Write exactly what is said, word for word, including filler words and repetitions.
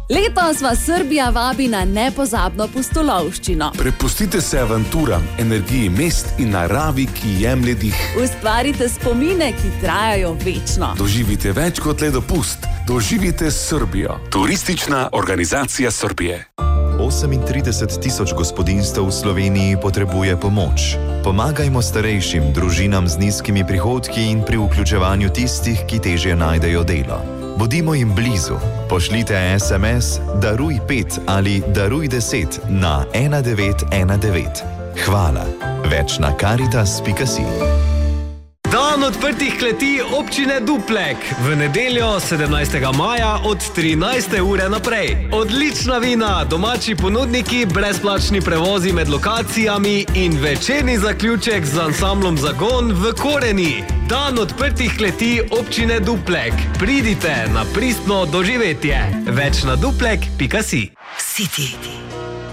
Letos vas Srbija vabi na nepozabno pustolovščino. Prepustite se avanturam, energiji mest in naravi, ki jemlje dih. Ustvarite spomine, ki trajajo večno. Doživite več kot le dopust. Doživite Srbijo. Turistična organizacija Srbije. osemintrideset tisoč gospodinjstev v Sloveniji potrebuje pomoč. Pomagajmo starejšim, družinam z nizkimi prihodki in pri vključevanju tistih, ki težje najdejo delo. Bodimo jim blizu. Pošljite es em es Daruj pet ali Daruj deset na ena devet ena devet. Hvala. Več na karitas pika si. Dan odprtih kleti občine Duplek. V nedeljo sedemnajstega maja od trinajste ure naprej. Odlična vina, domači ponudniki, brezplačni prevozi med lokacijami in večerni zaključek z ansamblom Zagon v Koreni. Dan odprtih kleti občine Duplek. Pridite na pristno doživetje. Več na duplek pika si. City.